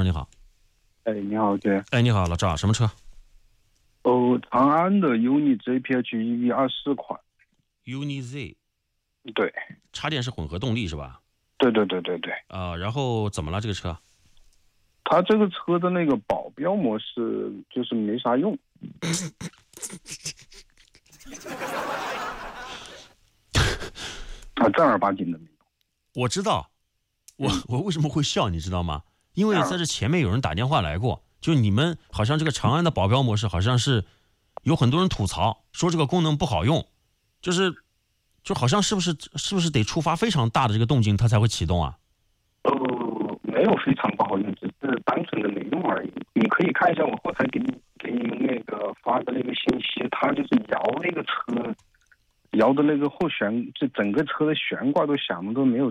生你好。 哎，你好，姐。 哎，你好，老赵，什么车？ 长安的 UNI JPH EV24款。 UNI-Z。 对， 插电式混合动力是吧？ 对。 然后怎么了这个车？ 它这个车的那个保镖模式就是没啥用。正儿八经的没用。 我知道，我为什么会笑，你知道吗？因为在这前面有人打电话来过，就你们好像这个长安的保镖模式好像是有很多人吐槽说这个功能不好用，就好像是不是得触发非常大的这个动静它才会启动啊？ 没有非常不好用，只是单纯的没用而已。你可以看一下我后台给你们那个发的那个信息，它就是摇那个车，摇的那个后悬，这整个车的悬挂都响的都没有